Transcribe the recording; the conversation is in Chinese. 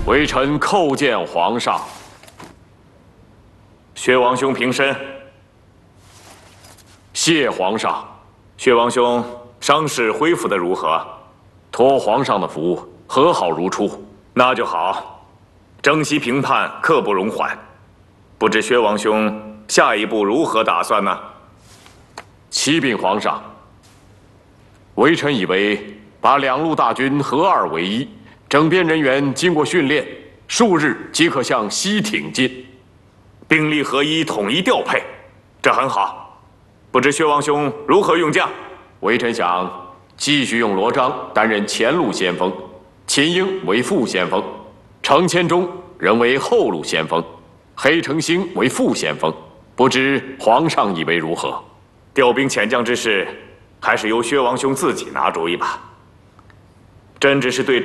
微臣叩见皇上。 薛王兄平身。 谢皇上。 薛王兄伤势恢复得如何？ 托皇上的福，和好如初。 那就好。征西平叛，刻不容缓。不知薛王兄下一步如何打算呢？ 启禀皇上，微臣以为把两路大军合二为一，整编人员经过训练，数日即可向西挺进。 兵力合一，统一调配，这很好。不知薛王兄如何用将？ 微臣想继续用罗章担任前路先锋，秦英为副先锋，程千钟仍为后路先锋，黑成兴为副先锋。不知皇上以为如何？ 调兵遣将之事，还是由薛王兄自己拿主意吧。朕只是对